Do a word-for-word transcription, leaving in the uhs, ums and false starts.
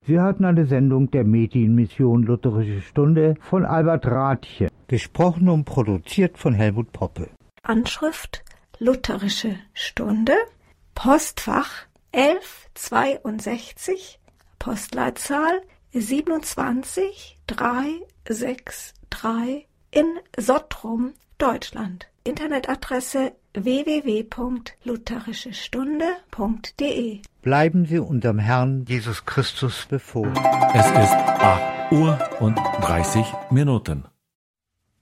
Sie hörten eine Sendung der Medienmission Lutherische Stunde von Albert Rathje. Gesprochen und produziert von Helmut Poppe. Anschrift Lutherische Stunde, Postfach elf zweiundsechzig, Postleitzahl siebenundzwanzig dreihundertdreiundsechzig in Sottrum, Deutschland. Internetadresse w w w punkt lutherische stunde punkt d e. Bleiben Sie unserem Herrn Jesus Christus befohlen. Es ist acht Uhr und dreißig Minuten.